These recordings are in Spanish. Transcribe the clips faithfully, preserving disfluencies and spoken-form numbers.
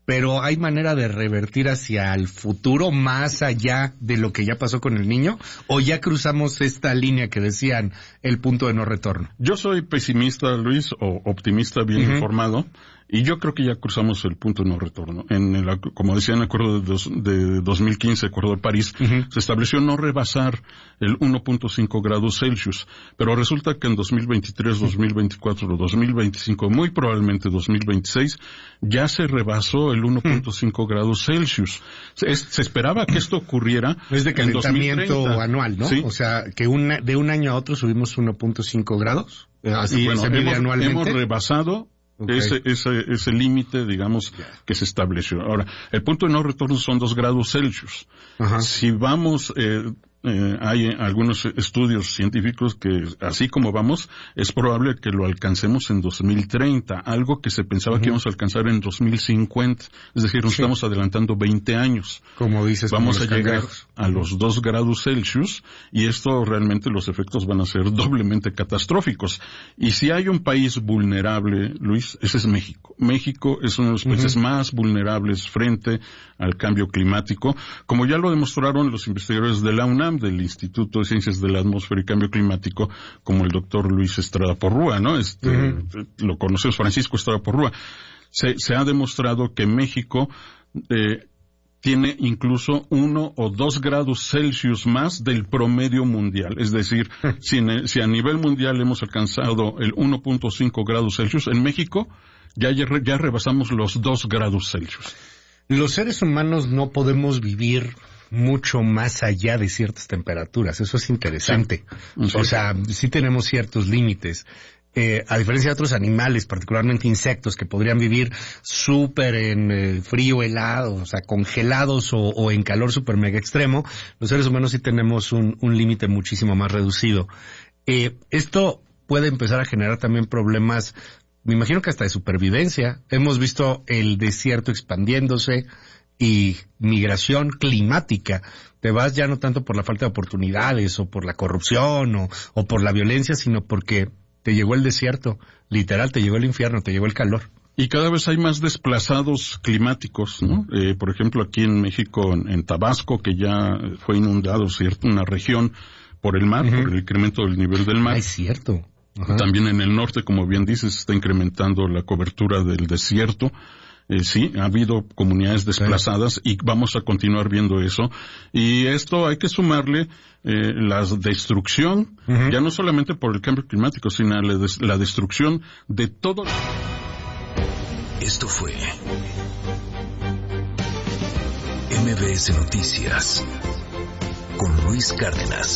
pero ¿hay manera de revertir hacia el futuro más allá de lo que ya pasó con el niño? ¿O ya cruzamos esta línea que decían el punto de no retorno? Yo soy pesimista, Luis, o optimista bien uh-huh. informado, y yo creo que ya cruzamos el punto de no retorno. En el, como decía en el acuerdo de, dos, de dos mil quince, acuerdo de París, uh-huh. se estableció no rebasar el uno punto cinco grados Celsius, pero resulta que en dos mil veintitrés, dos mil veinticuatro o dos mil veinticinco, muy probablemente dos mil veintiséis, ya se rebasó el uno punto cinco uh-huh. grados Celsius. Se, se esperaba que esto ocurriera es de calentamiento en dos mil treinta. Anual, ¿no? ¿Sí? O sea, que una, de un año a otro subimos uno punto cinco grados. Así bueno, se mide hemos, anualmente. hemos rebasado okay. ese ese ese límite, digamos, yeah. que se estableció. Ahora, el punto de no retorno son dos grados Celsius. Uh-huh. Si vamos... Eh, Eh, hay algunos estudios científicos que, así como vamos, es probable que lo alcancemos en dos mil treinta, algo que se pensaba uh-huh. que íbamos a alcanzar en dos mil cincuenta. Es decir, nos sí. estamos adelantando veinte años. Como dices, vamos como a llegar cangrejos. a los dos grados Celsius, y esto realmente los efectos van a ser doblemente catastróficos. Y si hay un país vulnerable, Luis, ese es México. México es uno de los países uh-huh. más vulnerables frente al cambio climático, como ya lo demostraron los investigadores de la UNAM, del Instituto de Ciencias de la Atmósfera y Cambio Climático, como el doctor Luis Estrada Porrúa, ¿no? Este, uh-huh. lo conocemos, Francisco Estrada Porrúa. Se, se ha demostrado que México eh, tiene incluso uno o dos grados Celsius más del promedio mundial. Es decir, si, en, si a nivel mundial hemos alcanzado el uno punto cinco grados Celsius, en México ya, ya rebasamos los dos grados Celsius. Los seres humanos no podemos vivir mucho más allá de ciertas temperaturas. Eso es interesante. Sí. Sí. O sea, sí tenemos ciertos límites. Eh, a diferencia de otros animales, particularmente insectos, que podrían vivir súper en eh, frío, helado, o sea, congelados o, o en calor súper mega extremo, los seres humanos sí tenemos un, un límite muchísimo más reducido. Eh, esto puede empezar a generar también problemas, me imagino que hasta de supervivencia. Hemos visto el desierto expandiéndose y migración climática. Te vas ya no tanto por la falta de oportunidades o por la corrupción o, o por la violencia, sino porque te llegó el desierto, literal, te llegó el infierno, te llegó el calor. Y cada vez hay más desplazados climáticos, ¿no? Eh, por ejemplo, aquí en México, en, en Tabasco, que ya fue inundado, ¿cierto?, una región por el mar, uh-huh. por el incremento del nivel del mar. Ah, es cierto. Uh-huh. También en el norte, como bien dices, se está incrementando la cobertura del desierto. Eh, sí, ha habido comunidades desplazadas, sí. y vamos a continuar viendo eso. Y esto hay que sumarle eh, la destrucción, uh-huh. ya no solamente por el cambio climático, sino la, des- la destrucción de todo. Esto fue M B S Noticias con Luis Cárdenas.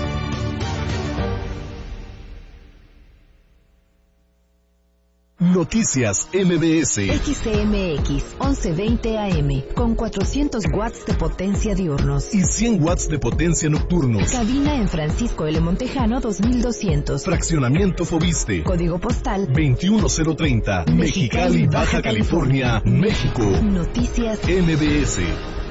Noticias M B S. X C M X once veinte A M con cuatrocientos watts de potencia diurnos y cien watts de potencia nocturnos. Cabina en Francisco L. Montejano dos mil doscientos. Fraccionamiento Fobiste. Código postal veintiuno cero treinta. Mexicali, Baja California, México. Noticias M B S.